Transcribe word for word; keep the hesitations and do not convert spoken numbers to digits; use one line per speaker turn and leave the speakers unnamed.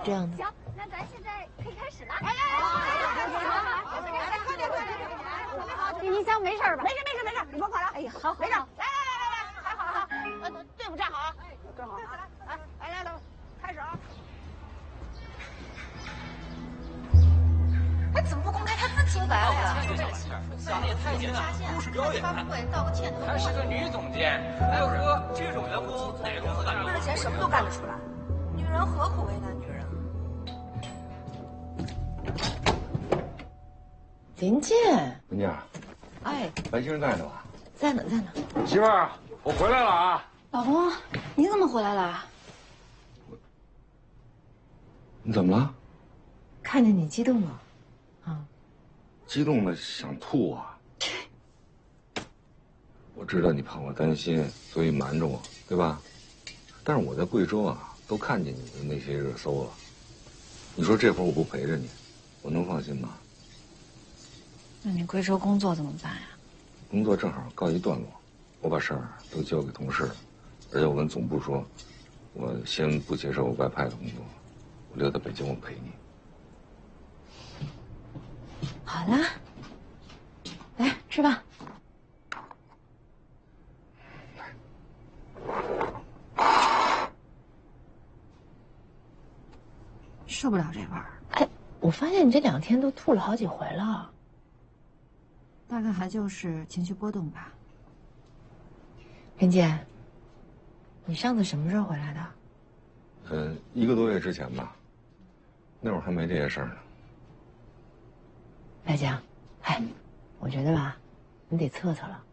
这样的。
行，那咱现在可以开始了。哎哎哎！快点快点！丁丁香没事吧？
没事没事没事，你甭管了。哎呀，好，没事。来来来来来，来好好，呃，队伍站好啊，队伍好。来来来来，开始啊！
哎，怎么不公开他自清白了呀？
想的也太简单，故事表演。还是个女总监，奈何这种员工哪个公司干？
为了钱什么都干得出来，女人何苦为难女人？
林健，
文静，
哎，
白先生在呢吧？
在呢，在呢。
媳妇儿，我回来了啊！
老公，你怎么回来了？
你怎么了？
看见你激动了，啊？
激动的想吐啊！我知道你怕我担心，所以瞒着我，对吧？但是我在贵州啊，都看见你的那些热搜了。你说这会儿我不陪着你，我能放心吗？
那你贵州工作怎么办呀？
工作正好告一段落，我把事儿都交给同事了，而且我跟总部说，我先不接受外派的工作，我留在北京，我陪你。
好啦，来吃吧。
受不了这味儿。
哎，我发现你这两天都吐了好几回了。
大概还就是情绪波动吧。
林姐，你上次什么时候回来的？
呃，一个多月之前吧，那会儿还没这些事儿呢。
白江，哎，我觉得吧，你得测测了。